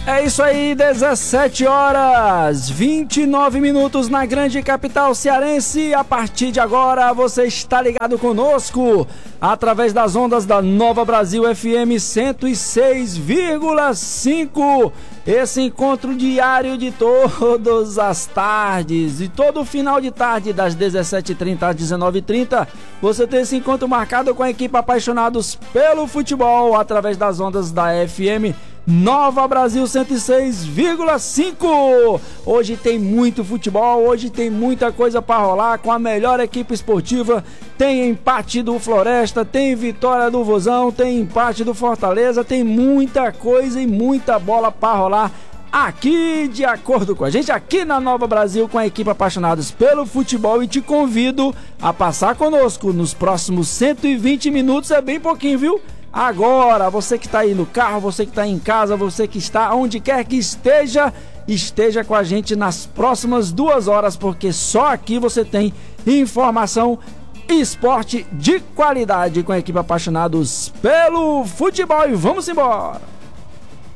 É isso aí, 17 horas 29 minutos na grande capital cearense. A partir de agora você está ligado conosco através das ondas da Nova Brasil FM 106,5. Esse encontro diário de todas as tardes e todo final de tarde das 17h30 às 19h30. Você tem esse encontro marcado com a equipe Apaixonados pelo Futebol através das ondas da FM Nova Brasil 106,5. Hoje tem muito futebol, hoje tem muita coisa para rolar com a melhor equipe esportiva. Tem empate do Floresta, tem vitória do Vozão, tem empate do Fortaleza, tem muita coisa e muita bola para rolar aqui de acordo com a gente, aqui na Nova Brasil, com a equipe Apaixonados pelo Futebol. E te convido a passar conosco nos próximos 120 minutos, é bem pouquinho, viu? Agora, você que está aí no carro, você que está em casa, você que está onde quer que esteja com a gente nas próximas 2 horas, porque só aqui você tem informação e esporte de qualidade com a equipe Apaixonados pelo Futebol. E vamos embora!